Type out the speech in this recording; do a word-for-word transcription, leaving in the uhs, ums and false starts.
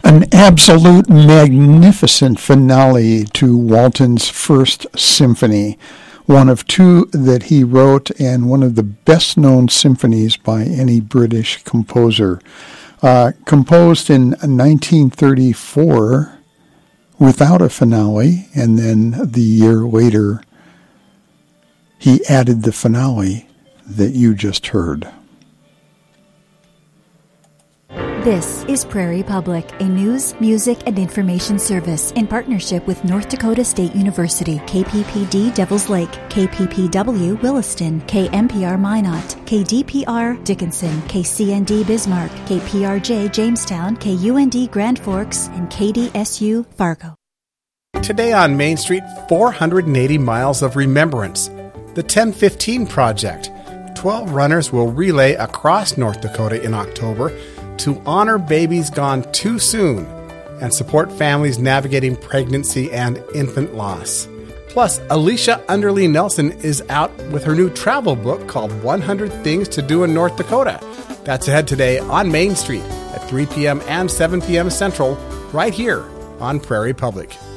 An absolute magnificent finale to Walton's First Symphony, one of two that he wrote and one of the best-known symphonies by any British composer. Uh, composed in nineteen thirty-four without a finale, and then the year later he added the finale that you just heard. This is Prairie Public, a news, music, and information service in partnership with North Dakota State University, K P P D Devils Lake, K P P W Williston, K M P R Minot, K D P R Dickinson, K C N D Bismarck, K P R J Jamestown, K U N D Grand Forks, and K D S U Fargo. Today on Main Street, four hundred eighty miles of remembrance. The ten fifteen Project. twelve runners will relay across North Dakota in October to honor babies gone too soon and support families navigating pregnancy and infant loss. Plus, Alicia Underly Nelson is out with her new travel book called one hundred Things to Do in North Dakota. That's ahead today on Main Street at three p.m. and seven p.m. Central, right here on Prairie Public.